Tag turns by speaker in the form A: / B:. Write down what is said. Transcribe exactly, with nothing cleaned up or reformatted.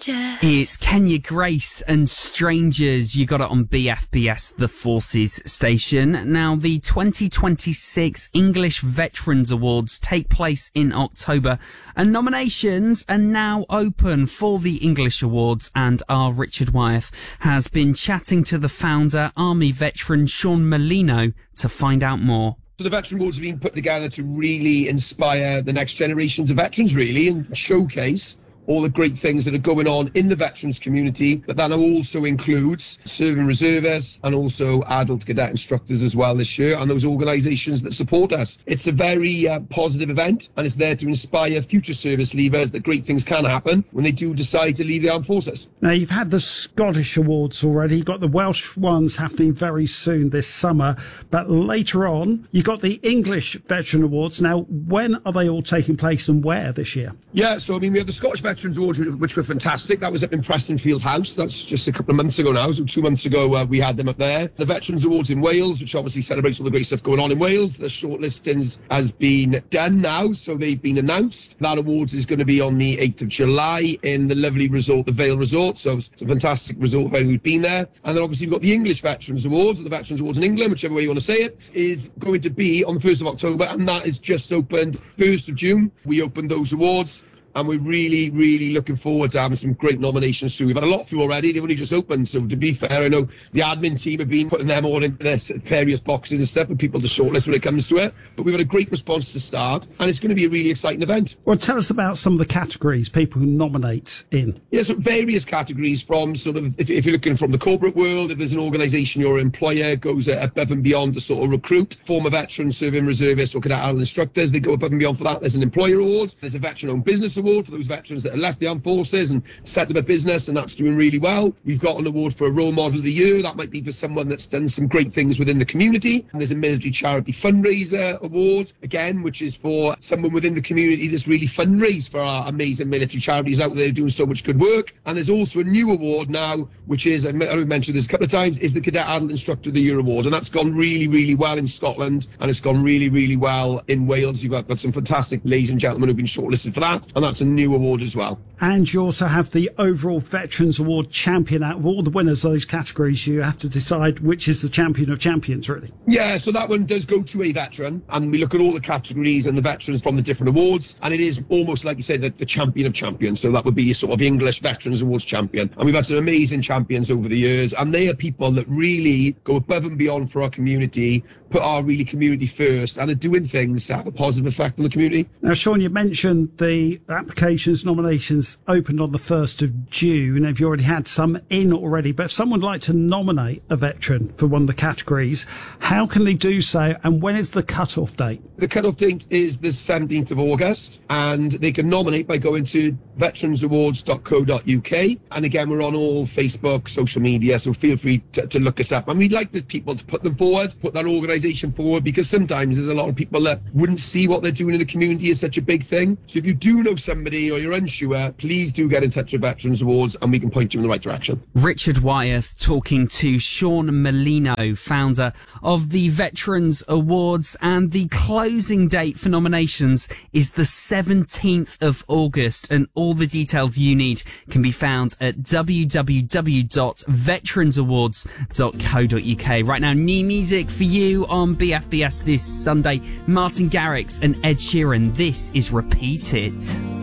A: Stranger.
B: It's Kenya Grace and Strangers. You got it on B F B S, the Forces station. Now, the twenty twenty-six English Veterans Awards take place in October, and nominations are now open for the English Awards, and our Richard Wyeth has been chatting to the founder, Army veteran Sean Molino, to find out more.
C: So the Veteran Awards have been put together to really inspire the next generations of veterans, really, and showcase all the great things that are going on in the veterans community, but that also includes serving reservists and also adult cadet instructors as well this year, and those organisations that support us. It's a very uh, positive event, and it's there to inspire future service leavers that great things can happen when they do decide to leave the armed forces.
D: Now, you've had the Scottish Awards already. You've got the Welsh ones happening very soon this summer, but later on, you've got the English Veteran Awards. Now, when are they all taking place and where this year?
C: Yeah, so I mean, we have the Scottish Veterans Awards, which were fantastic. That was up in Prestonfield House. That's just a couple of months ago now. So two months ago, uh, we had them up there. The Veterans Awards in Wales, which obviously celebrates all the great stuff going on in Wales. The shortlisting has been done now, so they've been announced. That awards is going to be on the eighth of July in the lovely resort, the Vale Resort. So it's a fantastic resort for everyone who's been there. And then obviously we've got the English Veterans Awards, or the Veterans Awards in England, whichever way you want to say it, is going to be on the first of October, and that is just opened first of June. We opened those awards, and we're really, really looking forward to having some great nominations too. We've had a lot through already. They've only just opened. So to be fair, I know the admin team have been putting them all into this various boxes and stuff for people to shortlist when it comes to it. But we've had a great response to start, and it's going to be a really exciting event.
D: Well, tell us about some of the categories people who nominate in.
C: Yeah, so various categories from sort of, if, if you're looking from the corporate world, if there's an organisation your employer goes above and beyond to sort of recruit former veterans, serving reservists or cadet adult instructors, they go above and beyond for that. There's an employer award. There's a veteran-owned business award for those veterans that have left the armed forces and set up a business, and that's doing really well. We've got an award for a role model of the year. That might be for someone that's done some great things within the community. And there's a military charity fundraiser award, again, which is for someone within the community that's really fundraised for our amazing military charities out there doing so much good work. And there's also a new award now, which is, I mentioned this a couple of times, is the Cadet Adult Instructor of the Year award. And that's gone really, really well in Scotland, and it's gone really, really well in Wales. You've got, got some fantastic ladies and gentlemen who've been shortlisted for that, and that's a new award as well.
D: And you also have the overall Veterans Award champion. Out of all the winners of those categories, you have to decide which is the champion of champions, really.
C: Yeah, so that one does go to a veteran, and we look at all the categories and the veterans from the different awards, and it is almost like you said, the, the champion of champions. So that would be your sort of English Veterans Awards champion. And we've had some amazing champions over the years, and they are people that really go above and beyond for our community, put our really community first, and are doing things to have a positive effect on the community.
D: Now, Sean, you mentioned the applications, nominations opened on the first of June. Have you already had some in already? But if someone would like to nominate a veteran for one of the categories, how can they do so, and when is the cut-off date?
C: The cut-off date is the seventeenth of August, and they can nominate by going to veterans awards dot co dot uk. And again, we're on all Facebook, social media, so feel free to, to look us up. And we'd like the people to put them forward, put that organisation forward, because sometimes there's a lot of people that wouldn't see what they're doing in the community as such a big thing. So if you do know somebody or you're unsure, please do get in touch with Veterans Awards, and we can point you in the right direction.
B: Richard Wyeth talking to Sean Molino, founder of the Veterans Awards, and the closing date for nominations is the seventeenth of August, and all the details you need can be found at w w w dot veterans awards dot co dot uk. Right now, new music for you on B F B S this Sunday. Martin Garrix and Ed Sheeran. This is Repeat It.